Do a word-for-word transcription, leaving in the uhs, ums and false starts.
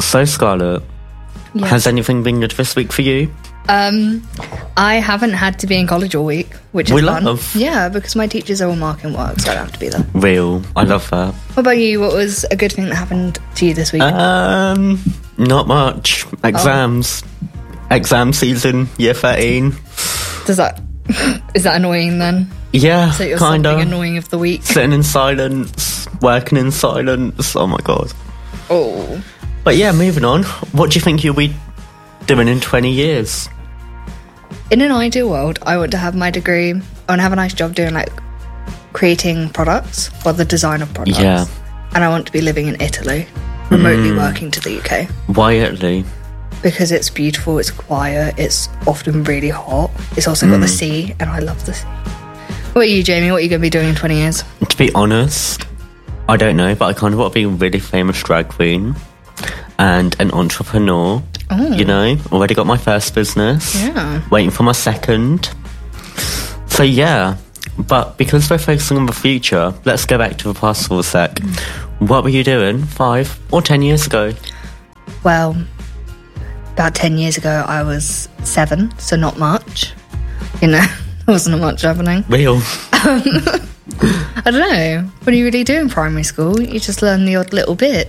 So, Scarlett, Yeah. has anything been good this week for you? Um, I haven't had to be in college all week, which is We fun. love. Yeah, because my teachers are all marking work, so I don't have to be there. Real. I love that. What about you? What was a good thing that happened to you this week? Um, not much. Exams. Exam season, year thirteen. Does that is that annoying then? Yeah, So you're kind something of. annoying of the week. Sitting in silence, working in silence. Oh my god. Oh, But yeah, moving on. What do you think you'll be doing in twenty years? in an ideal world, I want to have my degree. I want to have a nice job doing like creating products or the design of products. Yeah. And I want to be living in Italy, remotely working to the U K. Why Italy? Because it's beautiful, it's quiet, it's often really hot. It's also got the sea, and I love the sea. What about you, Jamie? What are you going to be doing in twenty years? To be honest, I don't know, but I kind of want to be a really famous drag queen and an entrepreneur. Oh. You know, already got my first business. Yeah. Waiting for my second. So yeah, but because we're focusing on the future, let's go back to the past for a sec. What were you doing five or ten years ago? Well, about ten years ago, I was seven, so not much. You know, there wasn't much happening. Real. I don't know. What do you really do in primary school? You just learn the odd little bit.